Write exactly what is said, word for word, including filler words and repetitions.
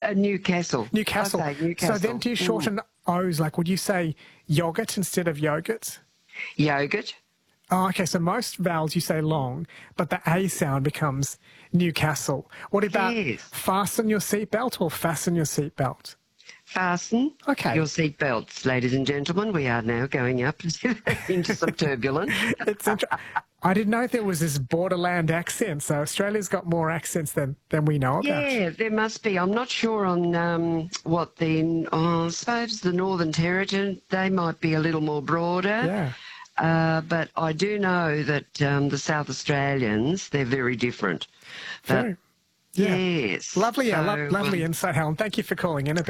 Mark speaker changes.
Speaker 1: Uh, Newcastle.
Speaker 2: Newcastle.
Speaker 1: I say Newcastle.
Speaker 2: So then do you shorten mm. O's? Like, would you say yogurt instead of yogurt?
Speaker 1: Yogurt.
Speaker 2: Oh, okay. So most vowels you say long, but the A sound becomes Newcastle. What about
Speaker 1: yes.
Speaker 2: fasten your seatbelt or fasten your seatbelt?
Speaker 1: Fasten
Speaker 2: okay.
Speaker 1: your seatbelts, ladies and gentlemen. We are now going up into some turbulence.
Speaker 2: It's inter- I didn't know there was this borderland accent, so Australia's got more accents than, than we know about.
Speaker 1: Yeah, there must be. I'm not sure on um, what the, oh, I suppose the Northern Territory, they might be a little more broader.
Speaker 2: Yeah.
Speaker 1: Uh, but I do know that um, the South Australians, they're very different. But,
Speaker 2: very. Yeah.
Speaker 1: Yes.
Speaker 2: Lovely,
Speaker 1: so,
Speaker 2: yeah, lo- lovely
Speaker 1: um,
Speaker 2: insight, Helen. Thank you for calling in.